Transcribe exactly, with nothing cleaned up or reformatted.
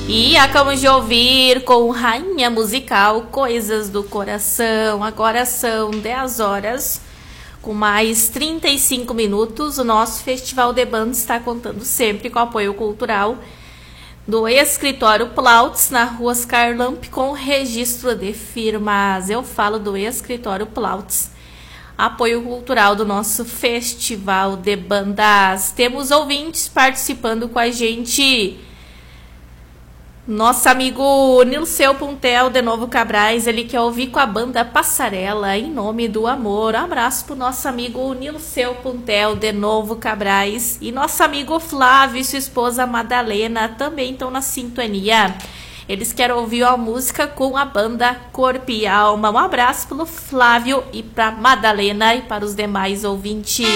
E acabamos de ouvir com Rainha Musical, Coisas do Coração. Agora são dez horas, com mais trinta e cinco minutos. O nosso Festival de Bandas está contando sempre com o apoio cultural do Escritório Plautz, na rua Oscar Lamp, com registro de firmas. Eu falo do Escritório Plautz, apoio cultural do nosso Festival de Bandas. Temos ouvintes participando com a gente. Nosso amigo Nilceu Puntel, de Novo Cabrais, ele quer ouvir com a banda Passarela, Em Nome do Amor. Um abraço pro nosso amigo Nilceu Puntel, de Novo Cabrais. E nosso amigo Flávio e sua esposa Madalena também estão na sintonia. Eles querem ouvir a música com a banda Corpo e Alma. Um abraço pro Flávio e pra Madalena e para os demais ouvintes.